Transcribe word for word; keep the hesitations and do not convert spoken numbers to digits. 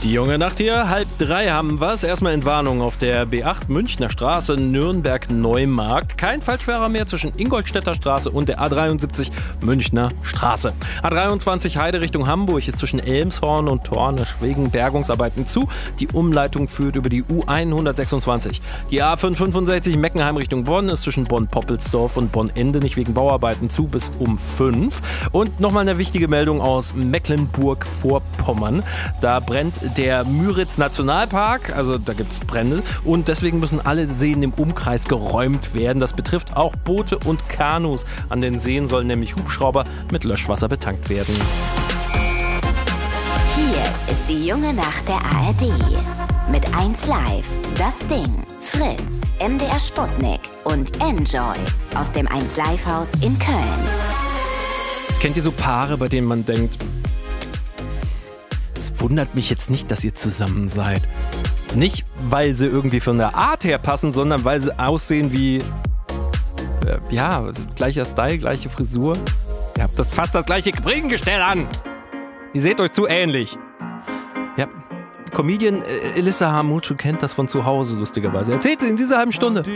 Die junge Nacht hier, halb drei haben wir's. Erstmal Entwarnung auf der B acht Münchner Straße, Nürnberg-Neumarkt. Kein Falschfahrer mehr zwischen Ingolstädter Straße und der A dreiundsiebzig Münchner Straße. A dreiundzwanzig Heide Richtung Hamburg ist zwischen Elmshorn und Tornisch wegen Bergungsarbeiten zu. Die Umleitung führt über die U hundertsechsundzwanzig. Die A fünfhundertfünfundsechzig Meckenheim Richtung Bonn ist zwischen Bonn-Poppelsdorf und Bonn-Endenich wegen Bauarbeiten zu bis um fünf. Und nochmal eine wichtige Meldung aus Mecklenburg-Vorpommern. Da brennt der Müritz-Nationalpark, also da gibt es Brände und deswegen müssen alle Seen im Umkreis geräumt werden. Das betrifft auch Boote und Kanus. An den Seen sollen nämlich Hubschrauber mit Löschwasser betankt werden. Hier ist die junge Nacht der A R D. Mit eins Live, Das Ding, Fritz, M D R Sputnik und Enjoy aus dem eins Live Haus in Köln. Kennt ihr so Paare, bei denen man denkt, es wundert mich jetzt nicht, dass ihr zusammen seid. Nicht, weil sie irgendwie von der Art her passen, sondern weil sie aussehen wie, äh, ja, gleicher Style, gleiche Frisur. Ihr habt das, fast das gleiche Brillengestell an. Ihr seht euch zu ähnlich. Ja, Comedian äh, Elissa Hamutschu kennt das von zu Hause, lustigerweise. Erzählt sie in dieser halben Stunde.